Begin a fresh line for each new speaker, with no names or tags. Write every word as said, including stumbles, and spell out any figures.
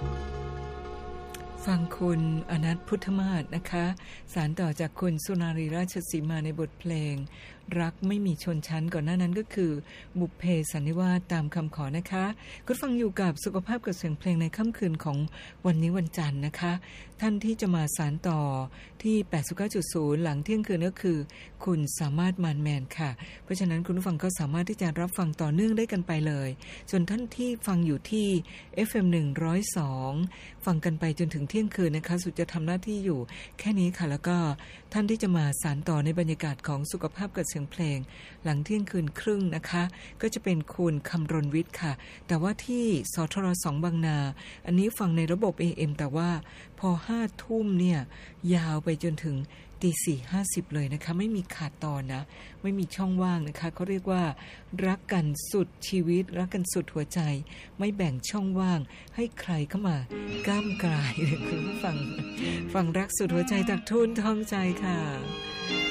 ฟังคุณอนัทพุทธมาศนะคะสารต่อจากคุณสุนารีราชสีมาในบทเพลงรักไม่มีชนชั้นก่อนหน้านั้นก็คือบุพเพสันนิวาสตามคำขอนะคะก็ฟังอยู่กับสุขภาพกับเสียงเพลงในค่ำคืนของวันนี้วันจันทร์นะคะท่านที่จะมาสารต่อที่ แปดสิบเก้าจุดศูนย์ หลังเที่ยงคืนก็คือคุณสามารถมานแมนค่ะเพราะฉะนั้นคุณผู้ฟังก็สามารถที่จะรับฟังต่อเนื่องได้กันไปเลยส่วนท่านที่ฟังอยู่ที่ เอฟ เอ็ม หนึ่งร้อยสอง ฟังกันไปจนถึงเที่ยงคืนนะคะสุดจะทำหน้าที่อยู่แค่นี้ค่ะแล้วก็ท่านที่จะมาสารต่อในบรรยากาศของสุขภาพกับเสียงเพลงหลังเที่ยงคืนครึ่งนะคะก็จะเป็นคุณคำรณวิทย์ค่ะแต่ว่าที่สทรสองบางนาอันนี้ฟังในระบบ เอ เอ็ม แต่ว่าพอห้าทุ่มเนี่ยยาวไปจนถึงตีสี่ห้าสิบเลยนะคะไม่มีขาดตอนนะไม่มีช่องว่างนะคะเขาเรียกว่ารักกันสุดชีวิตรักกันสุดหัวใจไม่แบ่งช่องว่างให้ใครเข้ามาก้ามกลายเลยคุณผู้ฟังฟังรักสุดหัวใจจากทุนทองใจค่ะ